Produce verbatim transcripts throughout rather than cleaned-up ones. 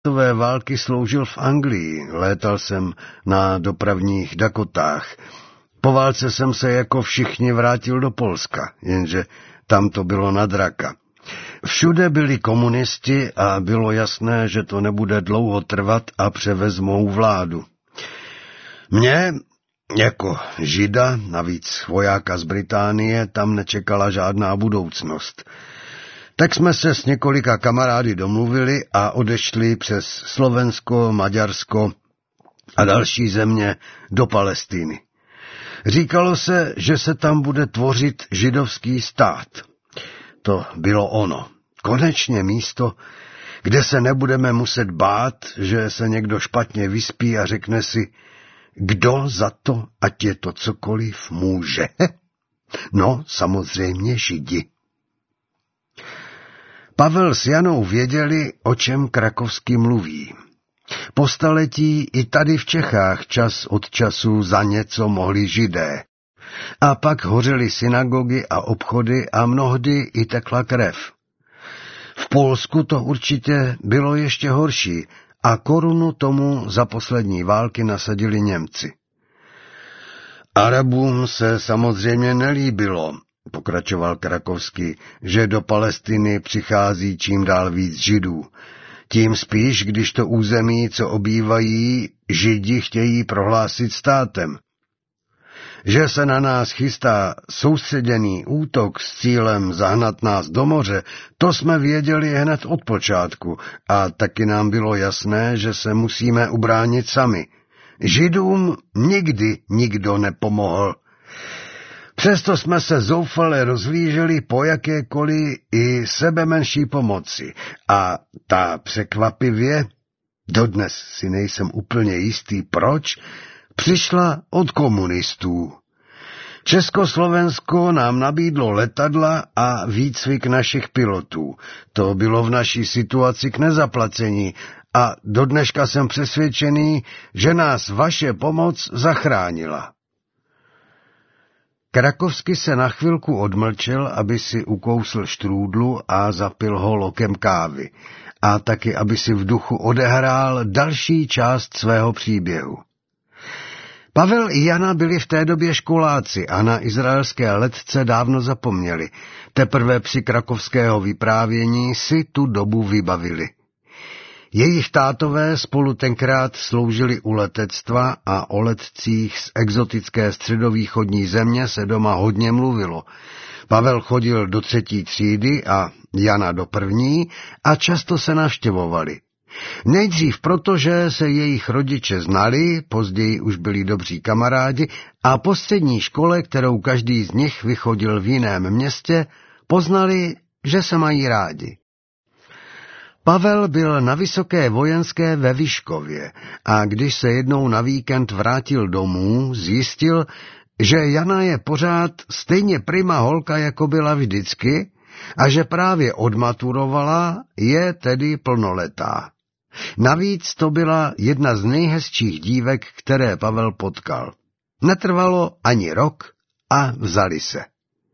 světové války sloužil v Anglii, létal jsem na dopravních Dakotách. Po válce jsem se jako všichni vrátil do Polska, jenže tam to bylo na draka. Všude byli komunisti a bylo jasné, že to nebude dlouho trvat a převezmou vládu. Mě, jako Žida, navíc vojáka z Británie, tam nečekala žádná budoucnost. Tak jsme se s několika kamarády domluvili a odešli přes Slovensko, Maďarsko a další země do Palestiny. Říkalo se, že se tam bude tvořit židovský stát. To bylo ono. Konečně místo, kde se nebudeme muset bát, že se někdo špatně vyspí a řekne si, kdo za to, ať je to cokoliv, může. No, samozřejmě Židi. Pavel s Janou věděli, o čem Krakovský mluví. Po staletí i tady v Čechách čas od času za něco mohli Židé. A pak hořely synagogy a obchody a mnohdy i tekla krev. V Polsku to určitě bylo ještě horší a korunu tomu za poslední války nasadili Němci. Arabům se samozřejmě nelíbilo, pokračoval Krakovský, že do Palestiny přichází čím dál víc Židů. Tím spíš, když to území, co obývají, Židi chtějí prohlásit státem. Že se na nás chystá soustředěný útok s cílem zahnat nás do moře, to jsme věděli hned od počátku a taky nám bylo jasné, že se musíme ubránit sami. Židům nikdy nikdo nepomohl. Přesto jsme se zoufale rozhlíželi po jakékoliv i sebemenší pomoci a ta překvapivě, dodnes si nejsem úplně jistý proč, přišla od komunistů. Československo nám nabídlo letadla a výcvik našich pilotů. To bylo v naší situaci k nezaplacení a dodneška jsem přesvědčený, že nás vaše pomoc zachránila. Krakovský se na chvilku odmlčel, aby si ukousl štrůdlu a zapil ho lokem kávy a taky, aby si v duchu odehrál další část svého příběhu. Pavel i Jana byli v té době školáci a na izraelské letce dávno zapomněli. Teprve při krakovského vyprávění si tu dobu vybavili. Jejich tátové spolu tenkrát sloužili u letectva a o letcích z exotické středovýchodní země se doma hodně mluvilo. Pavel chodil do třetí třídy a Jana do první a často se navštěvovali. Nejdřív proto, že se jejich rodiče znali, později už byli dobří kamarádi a po střední škole, kterou každý z nich vychodil v jiném městě, poznali, že se mají rádi. Pavel byl na vysoké vojenské ve Vyškově a když se jednou na víkend vrátil domů, zjistil, že Jana je pořád stejně prima holka, jako byla vždycky, a že právě odmaturovala, je tedy plnoletá. Navíc to byla jedna z nejhezčích dívek, které Pavel potkal. Netrvalo ani rok a vzali se.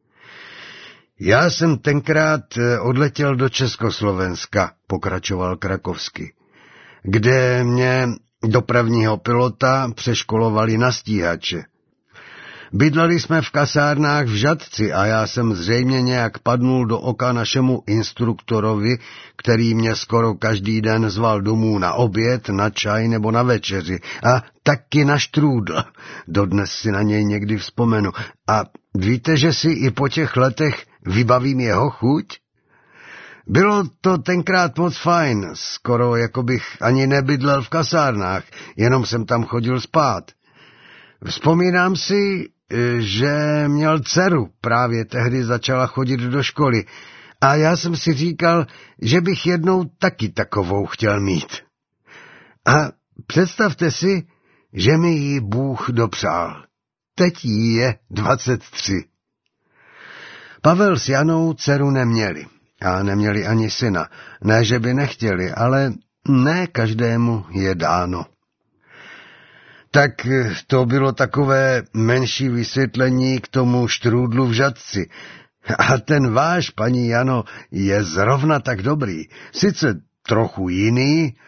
Já jsem tenkrát odletěl do Československa, pokračoval Krakovský, kde mě dopravního pilota přeškolovali na stíhače. Bydleli jsme v kasárnách v Žatci a já jsem zřejmě nějak padnul do oka našemu instruktorovi, který mě skoro každý den zval domů na oběd, na čaj nebo na večeři a taky na štrůdl. Dodnes si na něj někdy vzpomenu. A víte, že si i po těch letech vybavím jeho chuť? Bylo to tenkrát moc fajn, skoro jako bych ani nebydlel v kasárnách, jenom jsem tam chodil spát. Vzpomínám si, že měl dceru, právě tehdy začala chodit do školy a já jsem si říkal, že bych jednou taky takovou chtěl mít. A představte si, že mi ji Bůh dopřál. Teď jí je dvacet tři. Pavel s Janou dceru neměli a neměli ani syna. Ne, že by nechtěli, ale ne každému je dáno. Tak to bylo takové menší vysvětlení k tomu štrůdlu v Žatci. A ten váš, paní Jano, je zrovna tak dobrý. Sice trochu jiný,